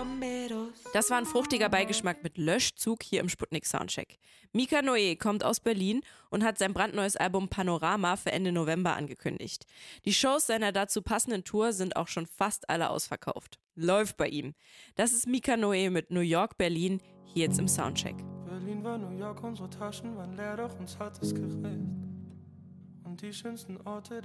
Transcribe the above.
Das war ein fruchtiger Beigeschmack mit Löschzug hier im Sputnik Soundcheck. Mika Noé kommt aus Berlin und hat sein brandneues Album Panorama für Ende November angekündigt. Die Shows seiner dazu passenden Tour sind auch schon fast alle ausverkauft. Läuft bei ihm. Das ist Mika Noé mit New York, Berlin, hier jetzt im Soundcheck. Berlin war New York, unsere Taschen waren leer, doch uns hat es gerecht. Und die schönsten Orte